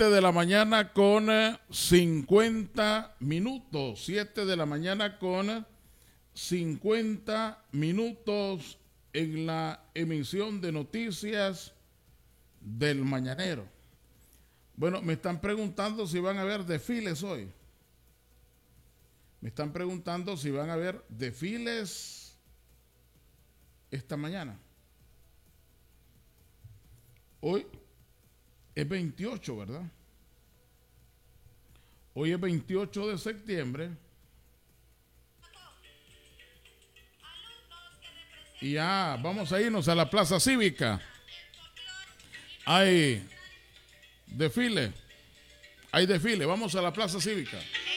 de la mañana con 50 minutos. 7 de la mañana con 50 minutos en la emisión de noticias del Mañanero. Bueno, me están preguntando si van a haber desfiles hoy. Me están preguntando si van a haber desfiles esta mañana. Hoy es 28, ¿verdad? Hoy es 28 de septiembre. Y ya vamos a irnos a la Plaza Cívica. Hay desfile. Vamos a la Plaza Cívica.